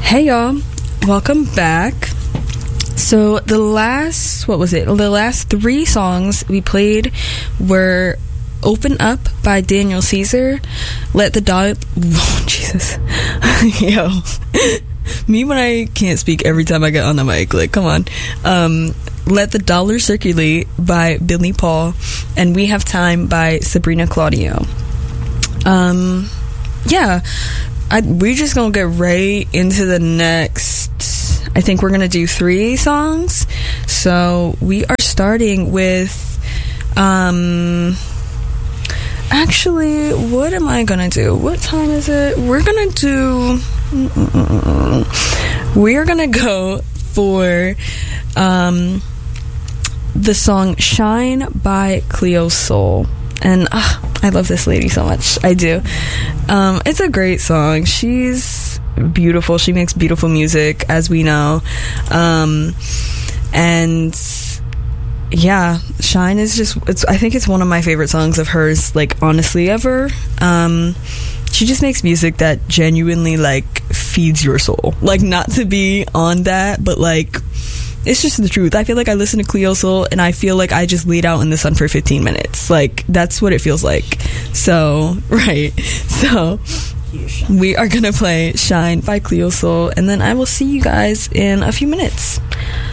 Hey y'all, welcome back. So the last three songs we played were Open Up by Daniel Caesar, Let the Dollar... Jesus. Yo. Me when I can't speak every time I get on the mic, like, come on. Let the Dollar Circulate by Billy Paul, and We Have Time by Sabrina Claudio. Yeah. We're just gonna get right into the next. I think we're gonna do 3 songs. So we are starting with actually, what am I gonna do? What time is it? We're gonna go for the song Shine by Cleo Sol. And I love this lady so much. I do. It's a great song. She's beautiful. She makes beautiful music, as we know. And yeah, Shine is just... I think it's one of my favorite songs of hers, like, honestly, ever. She just makes music that genuinely, like, feeds your soul. Like, not to be on that, but, like... It's just the truth. I feel like I listen to Cleo Sol and I feel like I just laid out in the sun for 15 minutes. Like, that's what it feels like. So, right. So, we are going to play Shine by Cleo Sol, and then I will see you guys in a few minutes.